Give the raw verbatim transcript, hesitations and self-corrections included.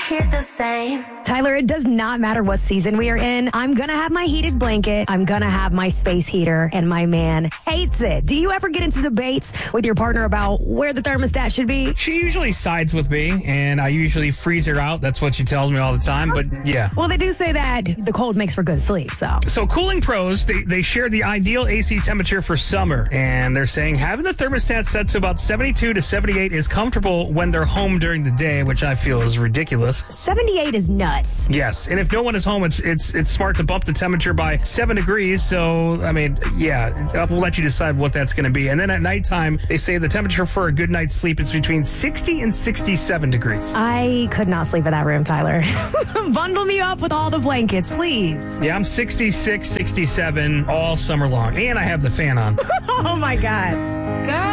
here the same. Tyler, it does not matter what season we are in. I'm going to have my heated blanket. I'm going to have my space heater, and my man hates it. Do you ever get into debates with your partner about where the thermostat should be? She usually sides with me, and I usually freeze her out. That's what she tells me all the time, but yeah. Well, they do say that the cold makes for good sleep, so. So Cooling Pros, they, they share the ideal A C temperature for summer, and they're saying having the thermostat set to about seventy-two to seventy-eight is comfortable when they're home during the day, which I feel is ridiculous. seventy-eight is nuts. Yes, and if no one is home, it's it's it's smart to bump the temperature by seven degrees. So, I mean, yeah, we'll let you decide what that's going to be. And then at nighttime, they say the temperature for a good night's sleep is between sixty and sixty-seven degrees. I could not sleep in that room, Tyler. Bundle me up with all the blankets, please. Yeah, I'm sixty-six, sixty-seven all summer long, and I have the fan on. Oh, my God. Girl.